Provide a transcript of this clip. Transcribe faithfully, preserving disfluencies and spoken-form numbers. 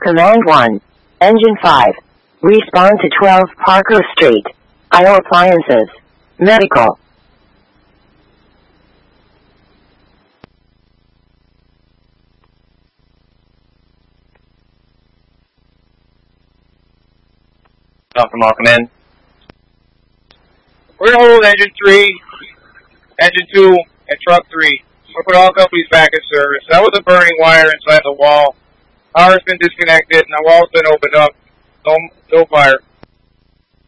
Command one. Engine five. Respawn to twelve Parker Street. I O Appliances. Medical. Alpha Mall, come in. We're going to hold engine three, engine two, and truck three. We'll put all companies back in service. That was a burning wire inside the wall. Power's been disconnected, and the wall's been opened up. No, no fire.